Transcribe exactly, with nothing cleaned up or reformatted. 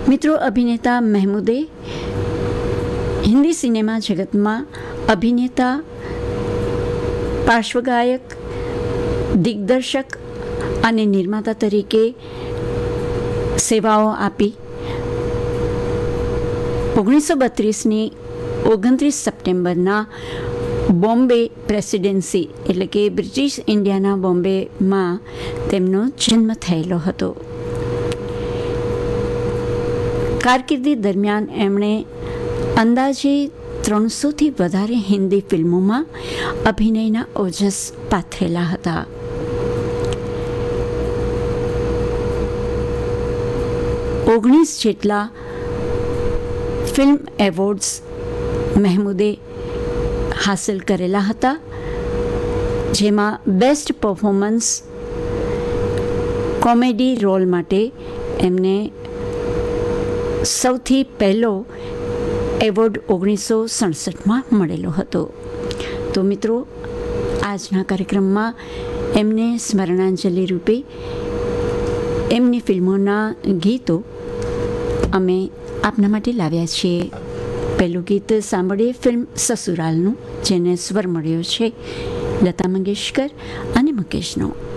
મિત્રો, અભિનેતા મહેમૂદે હિન્દી સિનેમા જગતમાં અભિનેતા, પાર્શ્વગાયક, દિગ્દર્શક અને નિર્માતા તરીકે સેવાઓ આપી. ઓગણીસો બત્રીસની ઓગણત્રીસ સપ્ટેમ્બરના બોમ્બે પ્રેસિડેન્સી એટલે કે બ્રિટિશ ઇન્ડિયાના બોમ્બેમાં તેમનો જન્મ થયેલો હતો. કારકિર્દી દરમિયાન એમણે અંદાજે ત્રણસોથી વધારે હિન્દી ફિલ્મોમાં અભિનયના ઓજસ પાથરેલા હતા. ઓગણીસ જેટલા ફિલ્મ એવોર્ડ્સ મહેમૂદે હાંસલ કરેલા હતા, જેમાં બેસ્ટ પરફોર્મન્સ કોમેડી રોલ માટે એમને સૌથી પહેલો એવોર્ડ ઓગણીસો સડસઠમાં મળેલો હતો. તો મિત્રો, આજના કાર્યક્રમમાં એમને સ્મરણાંજલિ રૂપે એમની ફિલ્મોના ગીતો અમે આપના માટે લાવ્યા છીએ. પહેલું ગીત સાંભળીએ ફિલ્મ સસુરાલનું, જેને સ્વર મળ્યો છે લતા મંગેશકર અને મુકેશનો.